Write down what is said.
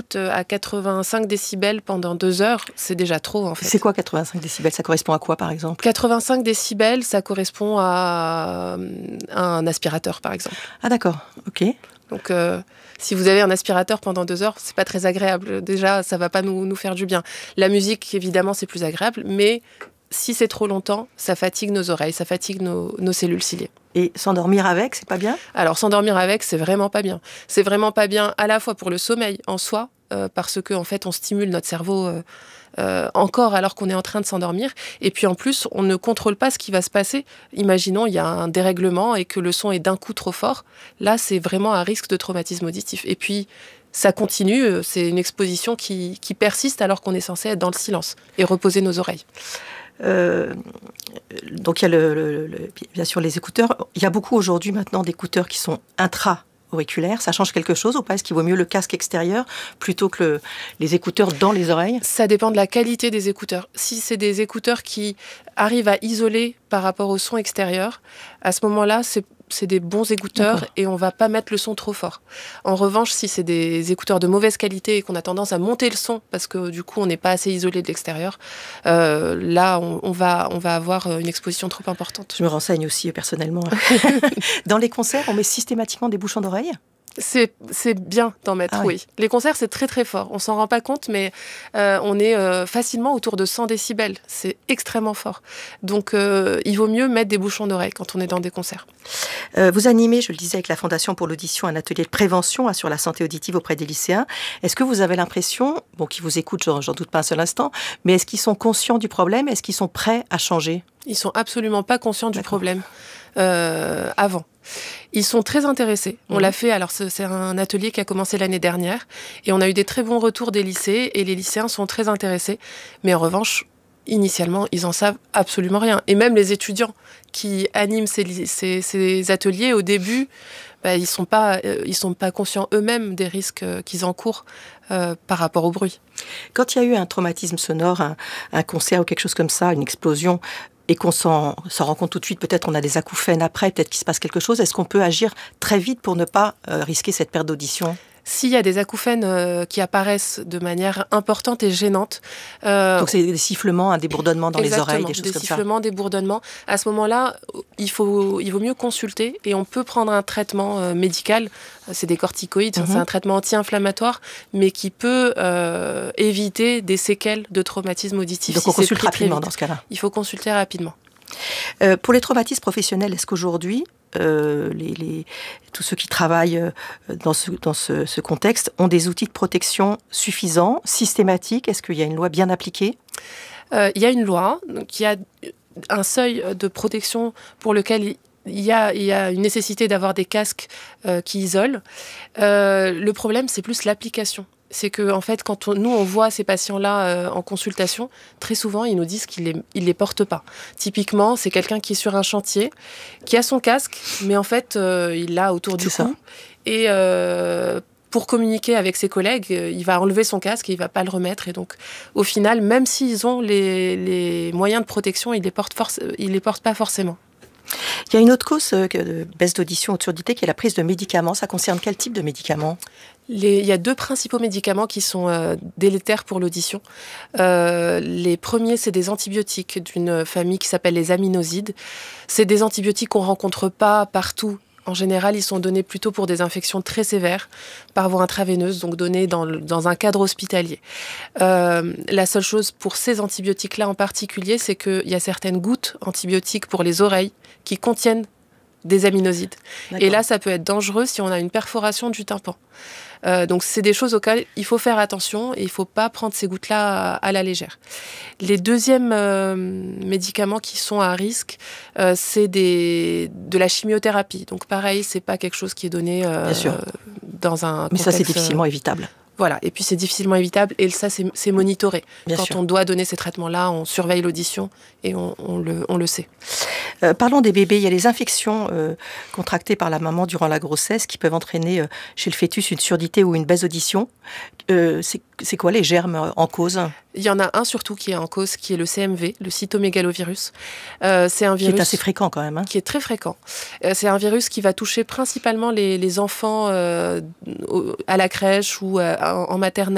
écoute à 85 décibels pendant 2 heures, c'est déjà trop en fait. C'est quoi 85 décibels? Ça correspond à quoi par exemple? 85 décibels, ça correspond à un aspirateur par exemple. Ah d'accord, ok. Donc si vous avez un aspirateur pendant 2 heures, c'est pas très agréable. Déjà, ça va pas nous faire du bien. La musique, évidemment, c'est plus agréable, mais si c'est trop longtemps, ça fatigue nos oreilles, ça fatigue nos cellules ciliées. Et s'endormir avec, c'est pas bien? Alors, s'endormir avec, c'est vraiment pas bien. C'est vraiment pas bien à la fois pour le sommeil en soi, parce qu'en fait, on stimule notre cerveau encore alors qu'on est en train de s'endormir. Et puis en plus, on ne contrôle pas ce qui va se passer. Imaginons, il y a un dérèglement et que le son est d'un coup trop fort. Là, c'est vraiment un risque de traumatisme auditif. Et puis, ça continue, c'est une exposition qui persiste alors qu'on est censé être dans le silence et reposer nos oreilles. Donc il y a bien sûr les écouteurs. Il y a beaucoup aujourd'hui maintenant d'écouteurs qui sont intra-auriculaires. Ça change quelque chose ou pas? Est-ce qu'il vaut mieux le casque extérieur plutôt que les écouteurs dans les oreilles? Ça dépend de la qualité des écouteurs. Si c'est des écouteurs qui arrivent à isoler par rapport au son extérieur, à ce moment-là, c'est des bons écouteurs. D'accord. Et on va pas mettre le son trop fort. En revanche, si c'est des écouteurs de mauvaise qualité et qu'on a tendance à monter le son parce que du coup on n'est pas assez isolé de l'extérieur, là on va avoir une exposition trop importante. Je me renseigne aussi personnellement. Dans les concerts, on met systématiquement des bouchons d'oreilles? C'est bien d'en mettre, oui. Les concerts, c'est très très fort. On s'en rend pas compte, mais on est facilement autour de 100 décibels. C'est extrêmement fort. Donc, il vaut mieux mettre des bouchons d'oreilles quand on est dans des concerts. Vous animez, je le disais, avec la Fondation pour l'audition, un atelier de prévention sur la santé auditive auprès des lycéens. Est-ce que vous avez l'impression, qu'ils vous écoutent, j'en doute pas un seul instant, mais est-ce qu'ils sont conscients du problème? Est-ce qu'ils sont prêts à changer? Ils sont absolument pas conscients du problème avant. Ils sont très intéressés. On l'a fait, alors c'est un atelier qui a commencé l'année dernière et on a eu des très bons retours des lycées et les lycéens sont très intéressés. Mais en revanche, initialement, ils en savent absolument rien. Et même les étudiants qui animent ces ateliers, au début, ils sont pas conscients eux-mêmes des risques qu'ils encourent par rapport au bruit. Quand il y a eu un traumatisme sonore, un concert ou quelque chose comme ça, une explosion, et qu'on s'en rend compte tout de suite, peut-être on a des acouphènes après, peut-être qu'il se passe quelque chose, est-ce qu'on peut agir très vite pour ne pas risquer cette perte d'audition? S'il y a des acouphènes qui apparaissent de manière importante et gênante... Donc c'est des sifflements, des bourdonnements dans les oreilles, des choses comme ça. Des sifflements, des bourdonnements. À ce moment-là, il vaut mieux consulter et on peut prendre un traitement médical. C'est des corticoïdes, c'est un traitement anti-inflammatoire, mais qui peut éviter des séquelles de traumatisme auditif. Donc on consulte rapidement dans ce cas-là. Il faut consulter rapidement. Pour les traumatismes professionnels, est-ce qu'aujourd'hui, tous ceux qui travaillent dans ce contexte ont des outils de protection suffisants, systématiques? Est-ce qu'il y a une loi bien appliquée? Il y a une loi qui a un seuil de protection pour lequel il y a une nécessité d'avoir des casques qui isolent. Le problème, c'est plus l'application. C'est que en fait, quand on voit ces patients-là en consultation, très souvent, ils nous disent qu'ils les portent pas. Typiquement, c'est quelqu'un qui est sur un chantier, qui a son casque, mais en fait, il l'a autour du cou. Et pour communiquer avec ses collègues, il va enlever son casque et il va pas le remettre. Et donc, au final, même s'ils ont les moyens de protection, ils les portent pas forcément. Il y a une autre cause de baisse d'audition ou de surdité qui est la prise de médicaments. Ça concerne quel type de médicaments? Il y a 2 principaux médicaments qui sont délétères pour l'audition. Les premiers, c'est des antibiotiques d'une famille qui s'appelle les aminosides. C'est des antibiotiques qu'on ne rencontre pas partout. En général, ils sont donnés plutôt pour des infections très sévères, par voie intraveineuse, donc donnés dans un cadre hospitalier. La seule chose pour ces antibiotiques-là en particulier, c'est qu'il y a certaines gouttes antibiotiques pour les oreilles qui contiennent des aminosides. D'accord. Et là, ça peut être dangereux si on a une perforation du tympan. Donc, c'est des choses auxquelles il faut faire attention et il ne faut pas prendre ces gouttes-là à la légère. Les deuxièmes médicaments qui sont à risque, c'est de la chimiothérapie. Donc, pareil, ce n'est pas quelque chose qui est donné dans un contexte... Mais ça, c'est difficilement évitable. Voilà, et puis c'est difficilement évitable et ça, c'est monitoré. Quand on doit donner ces traitements-là, on surveille l'audition et on le sait. Parlons des bébés. Il y a les infections contractées par la maman durant la grossesse qui peuvent entraîner chez le fœtus une surdité ou une baisse d'audition. C'est quoi les germes en cause? Il y en a un surtout qui est en cause, qui est le CMV, le cytomégalovirus. C'est un virus qui est assez fréquent quand même. Qui est très fréquent. C'est un virus qui va toucher principalement les enfants à la crèche ou en maternelle.